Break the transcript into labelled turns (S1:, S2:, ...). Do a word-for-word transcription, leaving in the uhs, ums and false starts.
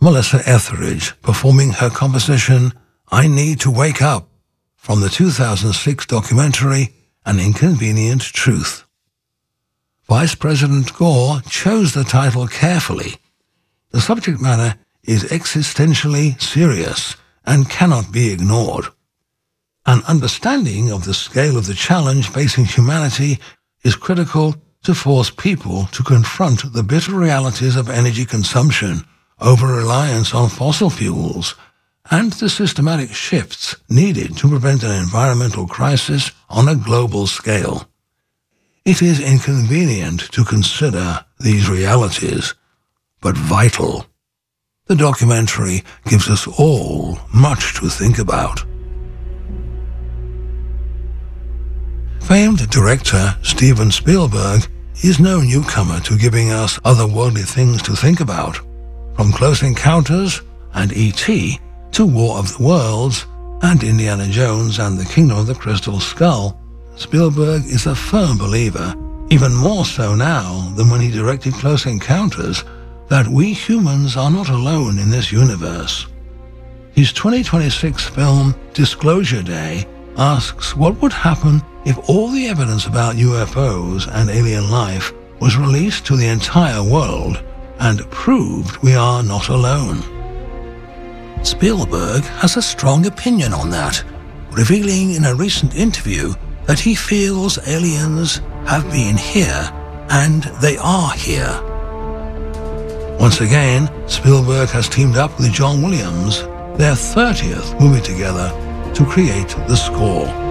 S1: Melissa Etheridge performing her composition I Need to Wake Up from the two thousand six documentary An Inconvenient Truth. Vice President Gore chose the title carefully. The subject matter is existentially serious and cannot be ignored. An understanding of the scale of the challenge facing humanity is critical to force people to confront the bitter realities of energy consumption, over-reliance on fossil fuels, and the systematic shifts needed to prevent an environmental crisis on a global scale. It is inconvenient to consider these realities, but vital. The documentary gives us all much to think about. Famed director Steven Spielberg is no newcomer to giving us otherworldly things to think about. From Close Encounters and E T to War of the Worlds and Indiana Jones and the Kingdom of the Crystal Skull, Spielberg is a firm believer, even more so now than when he directed Close Encounters, that we humans are not alone in this universe. His twenty twenty-six film Disclosure Day asks what would happen if all the evidence about U F Os and alien life was released to the entire world and proved we are not alone. Spielberg has a strong opinion on that, revealing in a recent interview that he feels aliens have been here and they are here. Once again, Spielberg has teamed up with John Williams, their thirtieth movie together, to create the score.